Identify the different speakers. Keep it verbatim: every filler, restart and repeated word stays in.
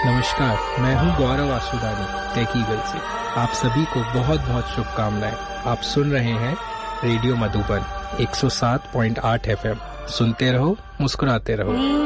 Speaker 1: नमस्कार, मैं हूं गौरव आसुदानी टेकीगल से। आप सभी को बहुत बहुत शुभकामनाएं। आप सुन रहे हैं रेडियो मधुबन एक सौ सात पॉइंट आठ एफ एम। सुनते रहो, मुस्कुराते रहो।